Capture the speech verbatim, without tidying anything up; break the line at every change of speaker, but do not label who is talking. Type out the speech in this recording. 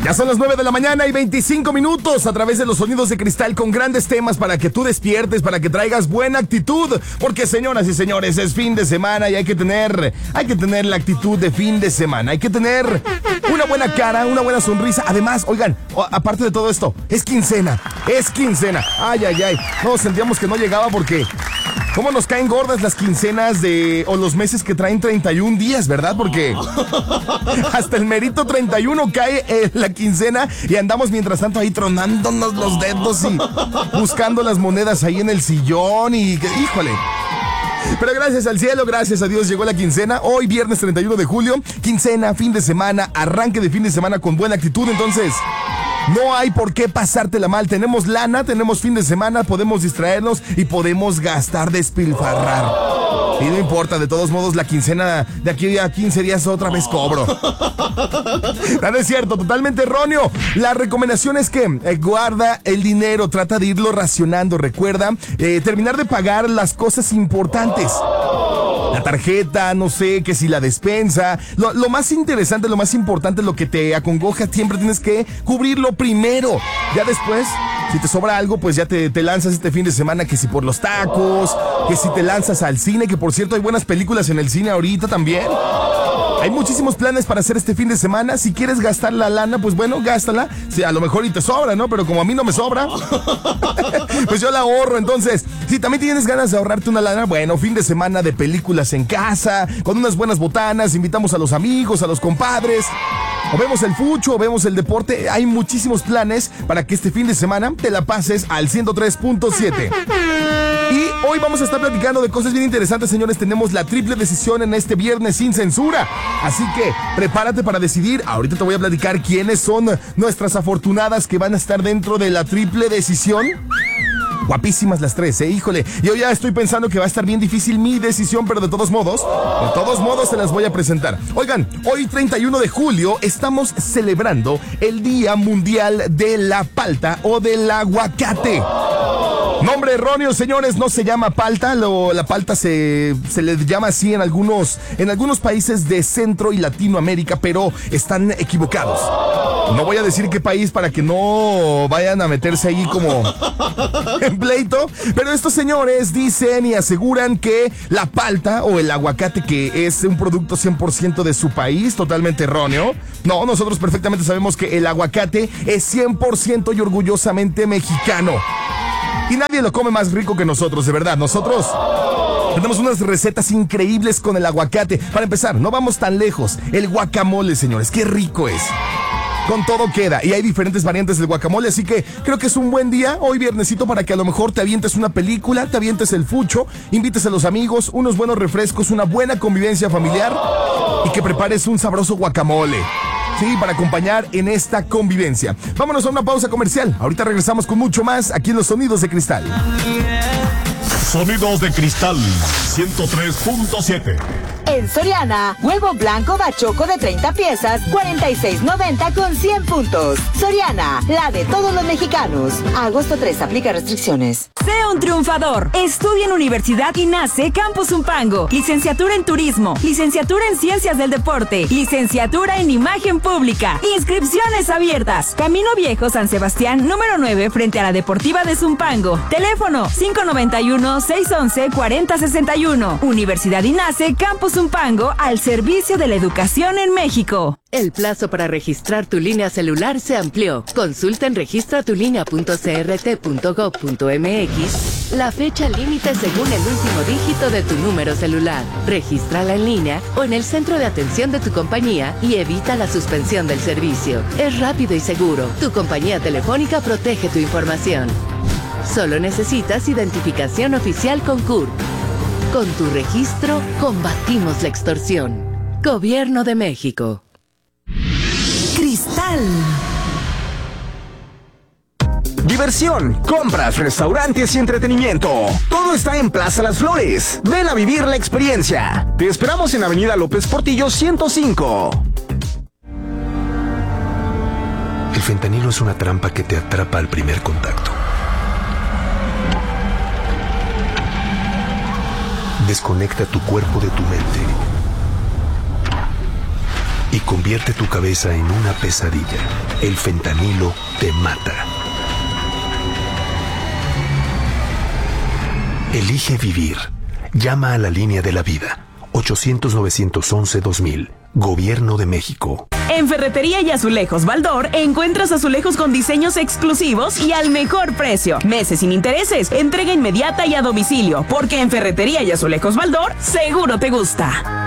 Ya son las nueve de la mañana y veinticinco minutos a través de los sonidos de cristal con grandes temas para que tú despiertes, para que traigas buena actitud. Porque, señoras y señores, es fin de semana y hay que tener, hay que tener la actitud de fin de semana. Hay que tener una buena cara, una buena sonrisa. Además, oigan, aparte de todo esto, es quincena, es quincena. Ay, ay, ay. No, sentíamos que no llegaba porque... ¿Cómo nos caen gordas las quincenas de o los meses que traen treinta y un días, verdad? Porque hasta el merito treinta y uno cae eh, la quincena y andamos mientras tanto ahí tronándonos los dedos y buscando las monedas ahí en el sillón y... ¡Híjole! Pero gracias al cielo, gracias a Dios llegó la quincena. Hoy viernes treinta y uno de julio, quincena, fin de semana, arranque de fin de semana con buena actitud, entonces... No hay por qué pasártela mal. Tenemos lana, tenemos fin de semana, podemos distraernos y podemos gastar, despilfarrar. Y no importa, de todos modos, la quincena de aquí a quince días otra vez cobro. No es cierto, totalmente erróneo. La recomendación es que eh, guarda el dinero, trata de irlo racionando. Recuerda eh, terminar de pagar las cosas importantes. La tarjeta, no sé, que si la despensa. Lo, lo más interesante, lo más importante, lo que te acongoja, siempre tienes que cubrirlo primero. Ya después, si te sobra algo, pues ya te, te lanzas este fin de semana, que si por los tacos, que si te lanzas al cine, que por cierto hay buenas películas en el cine ahorita también. Hay muchísimos planes para hacer este fin de semana. Si quieres gastar la lana, pues bueno, gástala. Sí, a lo mejor y te sobra, ¿no? Pero como a mí no me sobra, pues yo la ahorro. Entonces, si también tienes ganas de ahorrarte una lana, bueno, fin de semana de películas en casa, con unas buenas botanas, invitamos a los amigos, a los compadres, o vemos el fucho, o vemos el deporte. Hay muchísimos planes para que este fin de semana te la pases al ciento tres punto siete. Y hoy vamos a estar platicando de cosas bien interesantes, señores. Tenemos la triple decisión en este viernes sin censura. Así que prepárate para decidir. Ahorita te voy a platicar quiénes son nuestras afortunadas que van a estar dentro de la triple decisión. Guapísimas las tres, eh, híjole. Yo ya estoy pensando que va a estar bien difícil mi decisión, pero de todos modos, de todos modos se las voy a presentar. Oigan, hoy treinta y uno de julio estamos celebrando el Día Mundial de la Palta o del Aguacate. Nombre erróneo, señores, no se llama palta, lo, la palta se, se le llama así en algunos, en algunos países de Centro y Latinoamérica, pero están equivocados. No voy a decir qué país para que no vayan a meterse ahí como en pleito, pero estos señores dicen y aseguran que la palta o el aguacate, que es un producto cien por ciento de su país, totalmente erróneo. No, nosotros perfectamente sabemos que el aguacate es cien por ciento y orgullosamente mexicano. Y nadie lo come más rico que nosotros, de verdad. Nosotros tenemos unas recetas increíbles con el aguacate. Para empezar, no vamos tan lejos. El guacamole, señores, qué rico es. Con todo queda. Y hay diferentes variantes del guacamole, así que creo que es un buen día, hoy viernesito, para que a lo mejor te avientes una película, te avientes el fucho, invites a los amigos, unos buenos refrescos, una buena convivencia familiar y que prepares un sabroso guacamole. Sí, para acompañar en esta convivencia. Vámonos a una pausa comercial. Ahorita regresamos con mucho más aquí en los Sonidos de Cristal.
Sonidos de Cristal ciento tres punto siete.
En Soriana, huevo blanco bachoco de treinta piezas, cuarenta y seis noventa con cien puntos. Soriana, la de todos los mexicanos. A agosto tres, aplica restricciones.
Sé un triunfador. Estudia en Universidad INACE Campus Zumpango. Licenciatura en Turismo. Licenciatura en Ciencias del Deporte. Licenciatura en Imagen Pública. Inscripciones abiertas. Camino Viejo San Sebastián, número nueve, frente a la Deportiva de Zumpango. Teléfono cinco nueve uno, seis once, cuarenta sesenta y uno. Universidad INACE Campus Zumpango, al servicio de la educación en México.
El plazo para registrar tu línea celular se amplió. Consulta en registra tu línea punto c r t punto gov punto m x la fecha límite según el último dígito de tu número celular. Regístrala en línea o en el centro de atención de tu compañía y evita la suspensión del servicio. Es rápido y seguro. Tu compañía telefónica protege tu información. Solo necesitas identificación oficial con C U R P. Con tu registro, combatimos la extorsión. Gobierno de México.
Cristal.
Diversión, compras, restaurantes y entretenimiento. Todo está en Plaza Las Flores. Ven a vivir la experiencia. Te esperamos en Avenida López Portillo ciento cinco.
El fentanilo es una trampa que te atrapa al primer contacto. Desconecta tu cuerpo de tu mente y convierte tu cabeza en una pesadilla. El fentanilo te mata. Elige vivir. Llama a la línea de la vida. ochocientos, novecientos once, dos mil. Gobierno de México.
En Ferretería y Azulejos Baldor encuentras azulejos con diseños exclusivos y al mejor precio. Meses sin intereses, entrega inmediata y a domicilio, porque en Ferretería y Azulejos Baldor seguro te gusta.